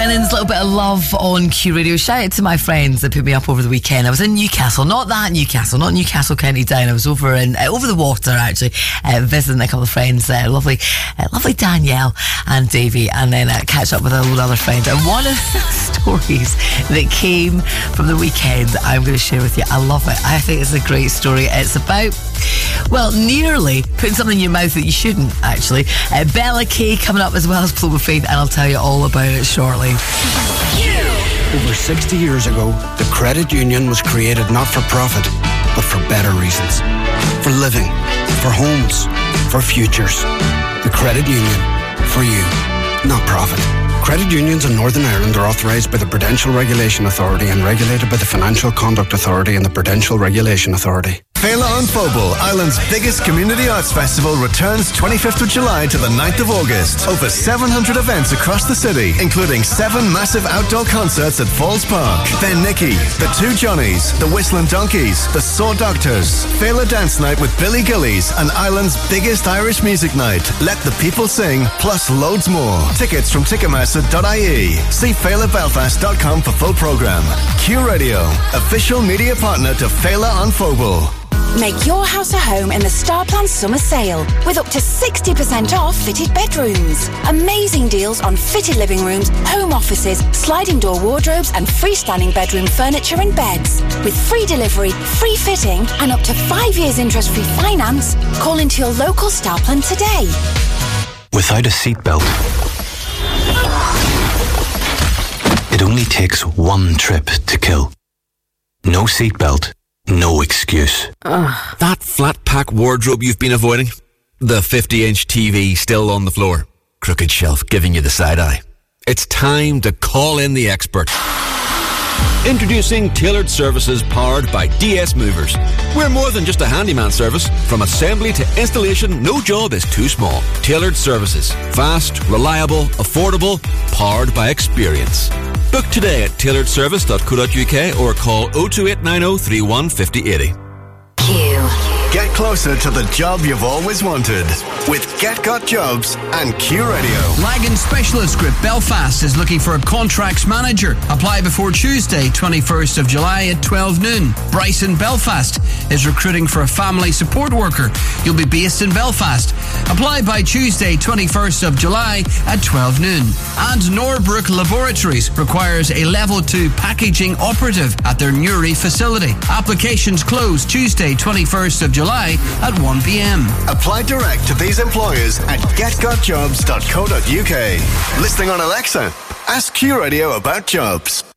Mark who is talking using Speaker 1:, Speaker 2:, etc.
Speaker 1: Brennan's Little Bit of Love on Q Radio. Shout out to my friends that put me up over the weekend. I was in Newcastle, not Newcastle County Down. I was over the water actually, visiting a couple of friends, lovely Danielle and Davey, and then catch up with a load of other friends. And one of the stories that came from the weekend I'm going to share with you. I love it. I think it's a great story. It's about, well, nearly putting something in your mouth that you shouldn't actually. Bella Kay coming up, as well as Flow of Faith, and I'll tell you all about it shortly.
Speaker 2: Over 60 years ago, the credit union was created not for profit, but for better reasons. For living, for homes, for futures. The credit union, for you, not profit. Credit unions in Northern Ireland are authorised by the Prudential Regulation Authority and regulated by the Financial Conduct Authority and the Prudential Regulation Authority.
Speaker 3: Féile an Phobal, Ireland's biggest community arts festival, returns 25th of July to the 9th of August. Over 700 events across the city, including 7 massive outdoor concerts at Falls Park. Then Nicky, the Two Johnnies, the Whistling Donkeys, the Saw Doctors, Féile Dance Night with Billy Gillies, and Ireland's biggest Irish music night, Let the People Sing, plus loads more. Tickets from Ticketmaster.ie. See FéileBelfast.com for full programme. Q Radio, official media partner to Féile an Phobal.
Speaker 4: Make your house a home in the Starplan Summer Sale with up to 60% off fitted bedrooms. Amazing deals on fitted living rooms, home offices, sliding door wardrobes and freestanding bedroom furniture and beds. With free delivery, free fitting and up to 5 years interest-free finance. Call into your local Starplan today.
Speaker 5: Without a seatbelt, it only takes one trip to kill. No seatbelt. No excuse.
Speaker 6: That flat pack wardrobe you've been avoiding? The 50-inch TV still on the floor? Crooked shelf giving you the side eye? It's time to call in the expert. Introducing Tailored Services powered by DS Movers. We're more than just a handyman service. From assembly to installation, no job is too small. Tailored Services. Fast, reliable, affordable, powered by experience. Book today at tailoredservice.co.uk or call 02890 31 5080.
Speaker 3: Get closer to the job you've always wanted with Get Got Jobs and Q Radio.
Speaker 7: Lagan Specialist Group Belfast is looking for a contracts manager. Apply before Tuesday, 21st of July at 12 noon. Bryson Belfast is recruiting for a family support worker. You'll be based in Belfast. Apply by Tuesday, 21st of July at 12 noon. And Norbrook Laboratories requires a level 2 packaging operative at their Newry facility. Applications close Tuesday, 21st of July at 1 p.m.
Speaker 3: Apply direct to these employers at getgotjobs.co.uk. Listening on Alexa, ask Q Radio about jobs.